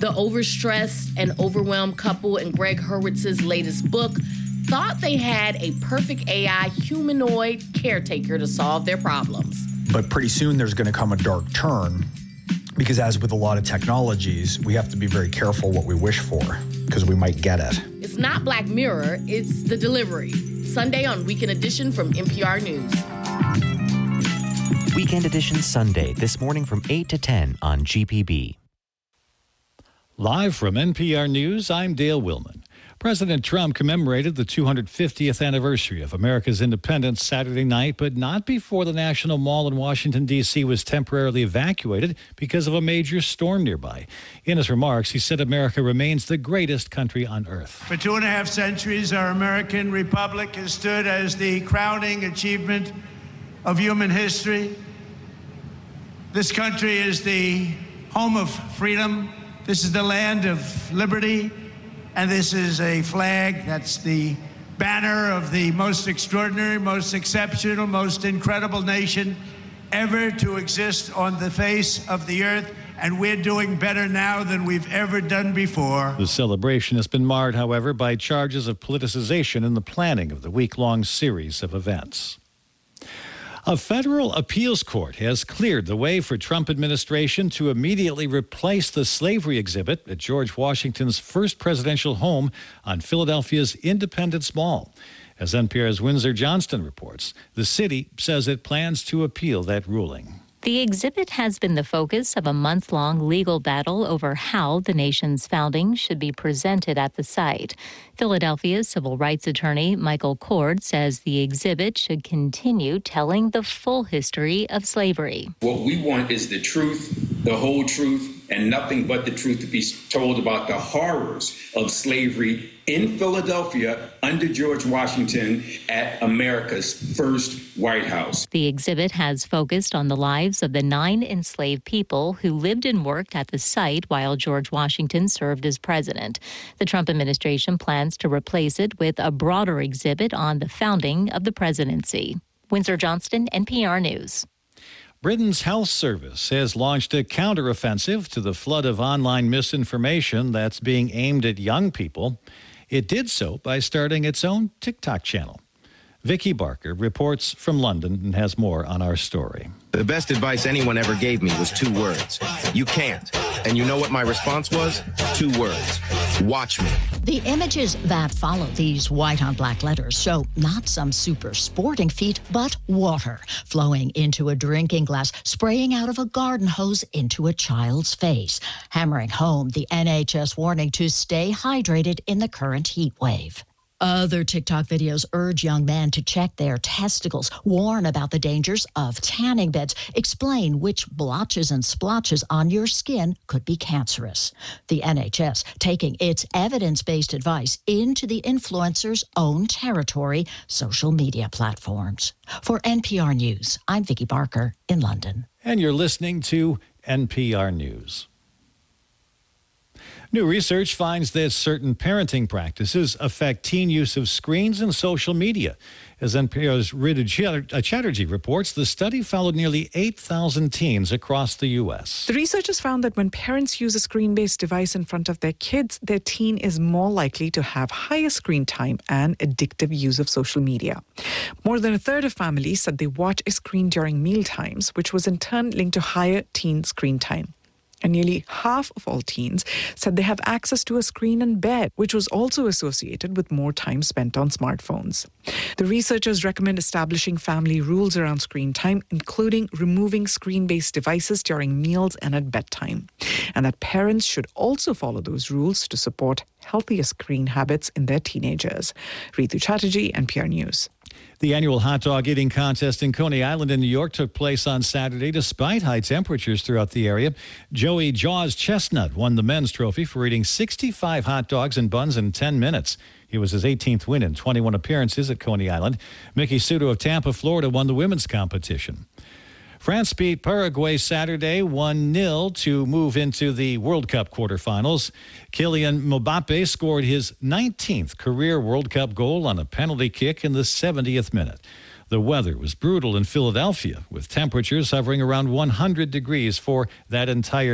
The overstressed and overwhelmed couple in Greg Hurwitz's latest book thought they had a perfect AI humanoid caretaker to solve their problems. But pretty soon there's going to come a dark turn, because as with a lot of technologies, we have to be very careful what we wish for, because we might get it. It's not Black Mirror, it's The Delivery. Sunday on Weekend Edition from NPR News. Weekend Edition Sunday, this morning from 8 to 10 on GPB. Live from NPR News, I'm Dale Willman. President Trump commemorated the 250th anniversary of America's independence Saturday night, but not before the National Mall in Washington, D.C. was temporarily evacuated because of a major storm nearby. In his remarks, he said America remains the greatest country on earth. For 2.5 centuries, our American republic has stood as the crowning achievement of human history. This country is the home of freedom. This is the land of liberty. And this is a flag that's the banner of the most extraordinary, most exceptional, most incredible nation ever to exist on the face of the earth. And we're doing better now than we've ever done before. The celebration has been marred, however, by charges of politicization in the planning of the week-long series of events. A federal appeals court has cleared the way for Trump administration to immediately replace the slavery exhibit at George Washington's first presidential home on Philadelphia's Independence Mall. As NPR's Windsor Johnston reports, the city says it plans to appeal that ruling. The exhibit has been the focus of a month-long legal battle over how the nation's founding should be presented at the site. Philadelphia's civil rights attorney Michael Cord says the exhibit should continue telling the full history of slavery. What we want is the truth, the whole truth, and nothing but the truth to be told about the horrors of slavery in Philadelphia under George Washington at America's first White House. The exhibit has focused on the lives of the 9 enslaved people who lived and worked at the site while George Washington served as president. The Trump administration plans to replace it with a broader exhibit on the founding of the presidency. Windsor Johnston, NPR News. Britain's health service has launched a counteroffensive to the flood of online misinformation that's being aimed at young people. It did so by starting its own TikTok channel. Vicky Barker reports from London and has more on our story. The best advice anyone ever gave me was 2 words. You can't. And you know what my response was? 2 words. Watch me. The images that follow these white on black letters show not some super sporting feat, but water flowing into a drinking glass, spraying out of a garden hose into a child's face, hammering home the NHS warning to stay hydrated in the current heat wave. Other TikTok videos urge young men to check their testicles, warn about the dangers of tanning beds, explain which blotches and splotches on your skin could be cancerous. The NHS taking its evidence-based advice into the influencer's own territory, social media platforms. For NPR News, I'm Vicky Barker in London. And you're listening to NPR News. New research finds that certain parenting practices affect teen use of screens and social media. As NPR's Rita Chatterjee reports, the study followed nearly 8,000 teens across the U.S. The researchers found that when parents use a screen-based device in front of their kids, their teen is more likely to have higher screen time and addictive use of social media. More than a third of families said they watch a screen during meal times, which was in turn linked to higher teen screen time. And nearly half of all teens said they have access to a screen in bed, which was also associated with more time spent on smartphones. The researchers recommend establishing family rules around screen time, including removing screen-based devices during meals and at bedtime, and that parents should also follow those rules to support healthier screen habits in their teenagers. Ritu Chatterjee, NPR News. The annual hot dog eating contest in Coney Island in New York took place on Saturday despite high temperatures throughout the area. Joey Jaws Chestnut won the men's trophy for eating 65 hot dogs and buns in 10 minutes. It was his 18th win in 21 appearances at Coney Island. Mickey Sudo of Tampa, Florida won the women's competition. France beat Paraguay Saturday 1-0 to move into the World Cup quarterfinals. Kylian Mbappe scored his 19th career World Cup goal on a penalty kick in the 70th minute. The weather was brutal in Philadelphia, with temperatures hovering around 100 degrees for that entire